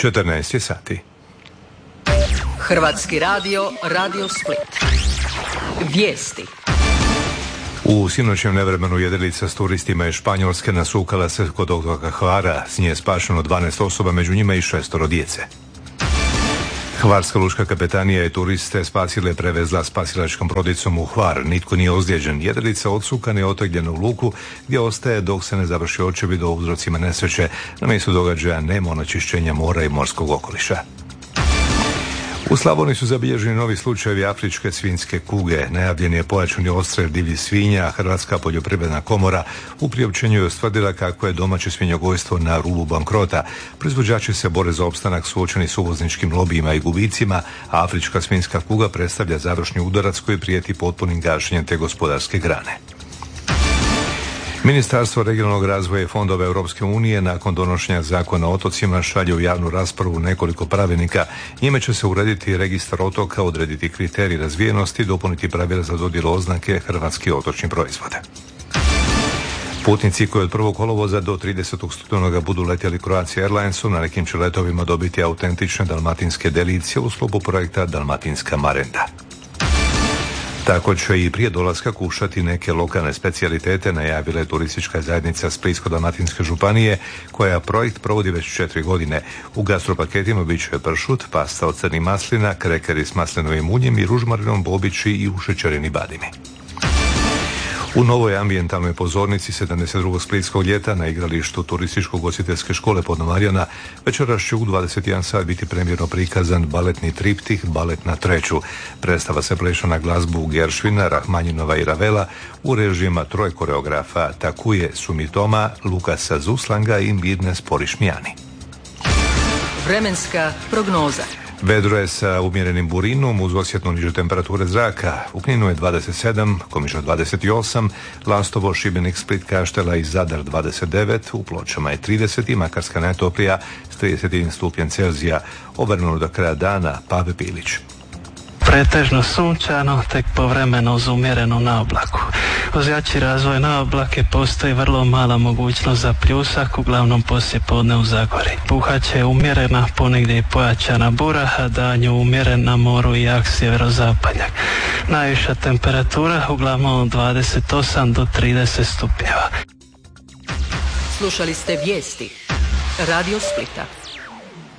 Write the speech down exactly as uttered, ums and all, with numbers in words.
četrnaest je sati. Hrvatski radio, Radio Split. Vijesti. U sinoćnjem nevremenu jedrilica s turistima iz Španjolske nasukala se kod otoka Hvara. S nje je spašeno dvanaest osoba, među njima i šestoro djece. Hvarska lučka kapetanija je turiste spasile prevezla spasilačkom brodicom u Hvar. Nitko nije ozlijeđen. Jedrilica odsukana je otegljena u luku gdje ostaje dok se ne završi očevid o uzrocima nesreće. Na mjestu događaja nema onečišćenja mora i morskog okoliša. U Slavoniji su zabilježeni novi slučajevi afričke svinjske kuge. Najavljen je pojačani odstrel divljih svinja, a Hrvatska poljoprivredna komora u priopćenju je ustvrdila kako je domaće svinjogojstvo na rubu bankrota. Proizvođači se bore za opstanak suočeni s uvozničkim lobijima i gubicima, a afrička svinjska kuga predstavlja završni udarac koji prijeti potpunim gašenjem te gospodarske grane. Ministarstvo regionalnog razvoja i fondova Europske unije nakon donošenja zakona o otocima šalje u javnu raspravu nekoliko pravilnika. Njime će se urediti registar otoka, odrediti kriterij razvijenosti, dopuniti pravila za dodjelu oznake hrvatski otočni proizvode. Putnici koji od prvog kolovoza do tridesetog studenoga budu letjeli Croatia Airlinesom na nekim će letovima dobiti autentične dalmatinske delicije u sklopu projekta Dalmatinska marenda. Tako će i prije dolaska kušati neke lokalne specijalitete, najavila je turistička zajednica Splitsko-dalmatinske županije, koja projekt provodi već četiri godine. U gastropaketima bit će pršut, pasta od crnih maslina, krekeri s maslinovim uljem i ružmarinom, bobići i ušećereni bademi. U novoj ambijentalnoj pozornici sedamdeset drugog splitskog ljeta na igralištu turističko-ugostiteljske škole Podnomarjana večeras će u dvadeset jedan sat biti premjerno prikazan baletni triptih Balet na treću. Predstava se pleša na glazbu Geršvina, Rahmanjinova i Ravela u režijima troje koreografa Takuje Sumitoma, Lukasa Zuslanga i Mirne Sporišmijani. Vremenska prognoza. Vedro je sa umjerenim burinom uz osjetno niže temperature zraka. U Kninu je dvadeset sedam, Komiža dvadeset osam, Lastovo, Šibenik, Split, Kaštela i Zadar dvadeset devet, u Pločama je trideset i Makarska najtoplija s trideset jedan stupnjem Celzija. Obrnuto do kraja dana, Pave Pilić. Pretežno sunčano, tek povremeno uz umjerenu naoblaku. Uz jači razvoj naoblake postoji vrlo mala mogućnost za pljusak, uglavnom poslije podne u Zagori. Puhaće umjerena, ponegdje i pojačana bura, a danju umjeren na moru i jak sjeverozapadnjak. Najviša temperatura uglavnom od dvadeset osam do trideset stupnjeva. Slušali ste vijesti Radio Splita.